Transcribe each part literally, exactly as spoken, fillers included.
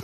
fliegen?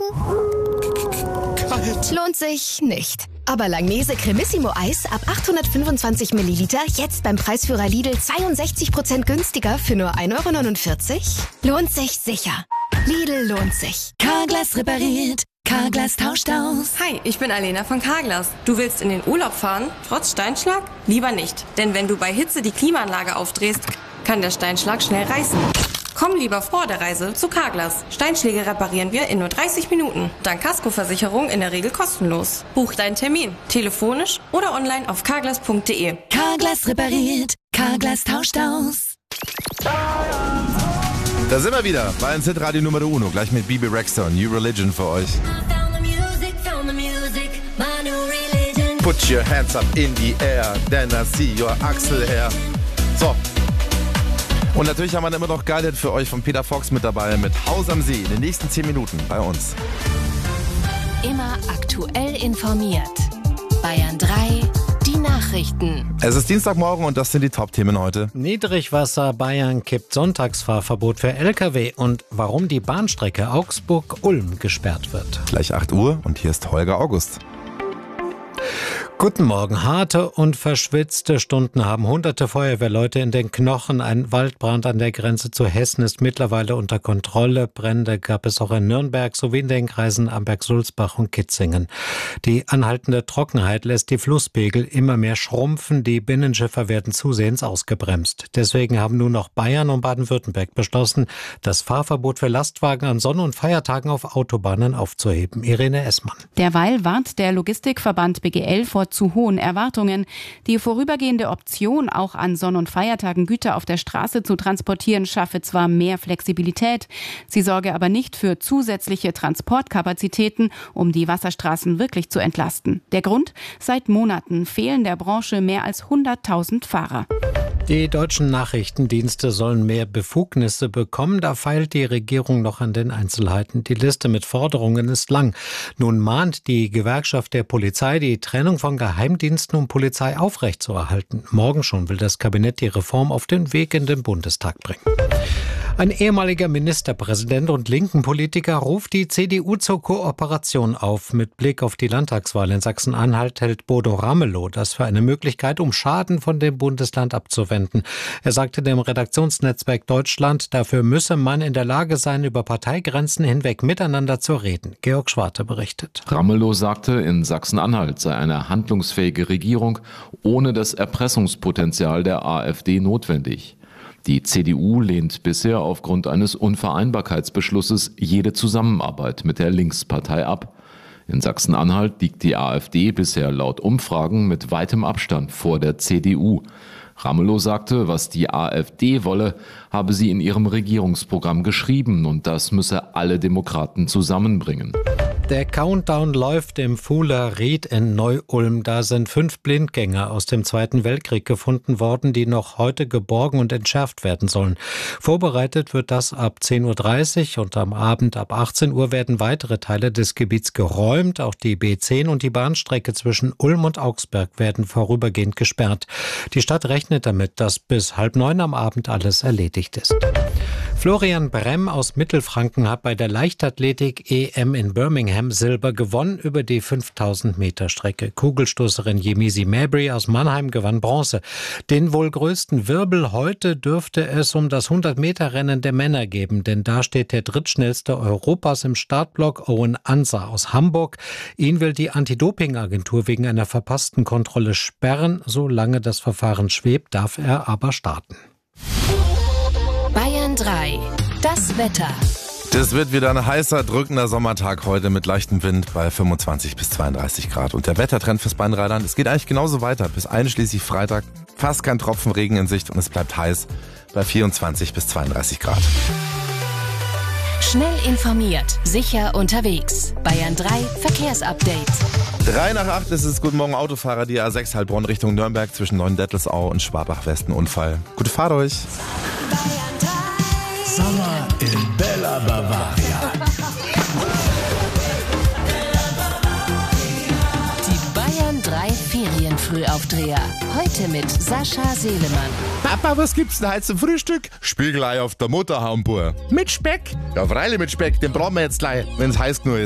Kalt. Lohnt sich nicht. Aber Langnese Cremissimo Eis ab achthundertfünfundzwanzig Milliliter jetzt beim Preisführer Lidl zweiundsechzig Prozent günstiger für nur ein Euro neunundvierzig? Lohnt sich sicher. Lidl lohnt sich. Carglass repariert. Carglass tauscht aus. Hi, ich bin Alena von Carglass. Du willst in den Urlaub fahren, trotz Steinschlag? Lieber nicht. Denn wenn du bei Hitze die Klimaanlage aufdrehst, kann der Steinschlag schnell reißen. Komm lieber vor der Reise zu Carglass. Steinschläge reparieren wir in nur dreißig Minuten. Dank Kaskoversicherung in der Regel kostenlos. Buch deinen Termin. Telefonisch oder online auf carglass punkt de. Carglass repariert. Carglass tauscht aus. Da sind wir wieder bei ein Hit-Radio Nummer Uno. Gleich mit Bibi Rexha, New Religion für euch. Put your hands up in the air, then I see your Axel hair. So. Und natürlich haben wir immer noch Geilheit für euch von Peter Fox mit dabei mit Haus am See in den nächsten zehn Minuten bei uns. Immer aktuell informiert. Bayern drei, die Nachrichten. Es ist Dienstagmorgen und das sind die Top-Themen heute. Niedrigwasser, Bayern kippt Sonntagsfahrverbot für L K W und warum die Bahnstrecke Augsburg-Ulm gesperrt wird. Gleich acht Uhr und hier ist Holger August. Guten Morgen. Harte und verschwitzte Stunden haben hunderte Feuerwehrleute in den Knochen. Ein Waldbrand an der Grenze zu Hessen ist mittlerweile unter Kontrolle. Brände gab es auch in Nürnberg sowie in den Kreisen Amberg-Sulzbach und Kitzingen. Die anhaltende Trockenheit lässt die Flusspegel immer mehr schrumpfen. Die Binnenschiffer werden zusehends ausgebremst. Deswegen haben nun noch Bayern und Baden-Württemberg beschlossen, das Fahrverbot für Lastwagen an Sonn- und Feiertagen auf Autobahnen aufzuheben. Irene Essmann. Derweil warnt der Logistikverband B G L vor zu hohen Erwartungen. Die vorübergehende Option, auch an Sonn- und Feiertagen Güter auf der Straße zu transportieren, schaffe zwar mehr Flexibilität, sie sorge aber nicht für zusätzliche Transportkapazitäten, um die Wasserstraßen wirklich zu entlasten. Der Grund? Seit Monaten fehlen der Branche mehr als hunderttausend Fahrer. Die deutschen Nachrichtendienste sollen mehr Befugnisse bekommen. Da feilt die Regierung noch an den Einzelheiten. Die Liste mit Forderungen ist lang. Nun mahnt die Gewerkschaft der Polizei, die Trennung von Geheimdiensten und Polizei aufrechtzuerhalten. Morgen schon will das Kabinett die Reform auf den Weg in den Bundestag bringen. Ein ehemaliger Ministerpräsident und linken Politiker ruft die C D U zur Kooperation auf. Mit Blick auf die Landtagswahl in Sachsen-Anhalt hält Bodo Ramelow das für eine Möglichkeit, um Schaden von dem Bundesland abzuwenden. Er sagte dem Redaktionsnetzwerk Deutschland, dafür müsse man in der Lage sein, über Parteigrenzen hinweg miteinander zu reden. Georg Schwarte berichtet. Ramelow sagte, in Sachsen-Anhalt sei eine handlungsfähige Regierung ohne das Erpressungspotenzial der AfD notwendig. Die C D U lehnt bisher aufgrund eines Unvereinbarkeitsbeschlusses jede Zusammenarbeit mit der Linkspartei ab. In Sachsen-Anhalt liegt die AfD bisher laut Umfragen mit weitem Abstand vor der C D U. Ramelow sagte, was die AfD wolle, habe sie in ihrem Regierungsprogramm geschrieben und das müsse alle Demokraten zusammenbringen. Der Countdown läuft im Fuhler Ried in Neu-Ulm. Da sind fünf Blindgänger aus dem Zweiten Weltkrieg gefunden worden, die noch heute geborgen und entschärft werden sollen. Vorbereitet wird das ab zehn Uhr dreißig und am Abend ab achtzehn Uhr werden weitere Teile des Gebiets geräumt. Auch die B zehn und die Bahnstrecke zwischen Ulm und Augsburg werden vorübergehend gesperrt. Die Stadt rechnet damit, dass bis halb neun am Abend alles erledigt ist. Florian Bremm aus Mittelfranken hat bei der Leichtathletik-E M in Birmingham Silber gewonnen über die fünftausend Meter Strecke. Kugelstoßerin Yemisi Mabry aus Mannheim gewann Bronze. Den wohl größten Wirbel heute dürfte es um das hundert Meter Rennen der Männer geben, denn da steht der drittschnellste Europas im Startblock, Owen Ansa aus Hamburg. Ihn will die Anti-Doping-Agentur wegen einer verpassten Kontrolle sperren. Solange das Verfahren schwebt, darf er aber starten. Bayern drei, das Wetter. Das wird wieder ein heißer, drückender Sommertag heute mit leichtem Wind bei fünfundzwanzig bis zweiunddreißig Grad. Und der Wettertrend fürs Bayern-Rheinland, es geht eigentlich genauso weiter, bis einschließlich Freitag. Fast kein Tropfen Regen in Sicht und es bleibt heiß bei vierundzwanzig bis zweiunddreißig Grad. Schnell informiert, sicher unterwegs. Bayern drei Verkehrsupdate. Drei nach acht ist es. Guten Morgen, Autofahrer. Die A sechs Heilbronn Richtung Nürnberg zwischen Neuendettelsau und Schwabach-West. Ein Unfall. Gute Fahrt euch. Sommer in Bella Bavaria. Die Bayern drei Ferienfrühaufdreher. Heute mit Sascha Selemann. Papa, was gibt's denn heute zum Frühstück? Spiegelei auf der Mutterhaubur. Mit Speck? Ja, freilich mit Speck. Den brauchen wir jetzt gleich, wenn's heiß genug ist.